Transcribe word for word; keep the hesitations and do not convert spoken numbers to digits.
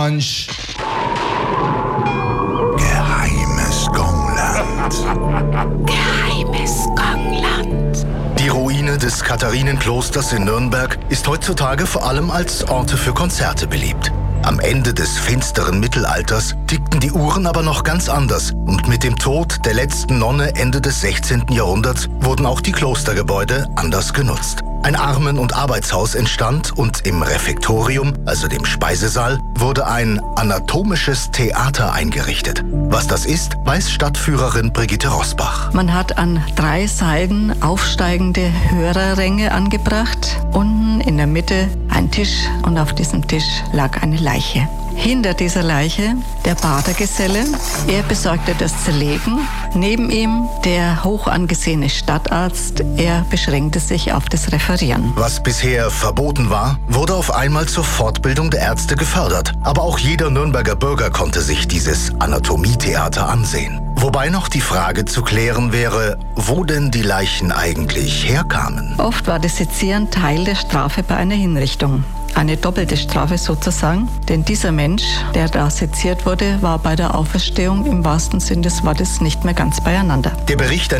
Mensch. Geheimes Gongland. Geheimes Gongland. Die Ruine des Katharinenklosters in Nürnberg ist heutzutage vor allem als Orte für Konzerte beliebt. Am Ende des finsteren Mittelalters tickten die Uhren aber noch ganz anders und mit dem Tod der letzten Nonne Ende des sechzehnten Jahrhunderts wurden auch die Klostergebäude anders genutzt. Ein Armen- und Arbeitshaus entstand und im Refektorium, also dem Speisesaal, wurde ein anatomisches Theater eingerichtet. Was das ist, weiß Stadtführerin Brigitte Rosbach. Man hat an drei Seiten aufsteigende Hörerränge angebracht. Unten in der Mitte ein Tisch und auf diesem Tisch lag eine Leiche. Hinter dieser Leiche der Badergeselle. Er besorgte das Zerlegen. Neben ihm der hoch angesehene Stadtarzt. Er beschränkte sich auf das Referieren. Was bisher verboten war, wurde auf einmal zur Fortbildung der Ärzte gefördert. Aber auch jeder Nürnberger Bürger konnte sich dieses Anatomietheater ansehen. Wobei noch die Frage zu klären wäre, wo denn die Leichen eigentlich herkamen. Oft war das Sezieren Teil der Strafe bei einer Hinrichtung. Eine doppelte Strafe sozusagen, denn dieser Mensch, der da seziert wurde, war bei der Auferstehung im wahrsten Sinn des Wortes nicht mehr ganz beieinander. Der Bericht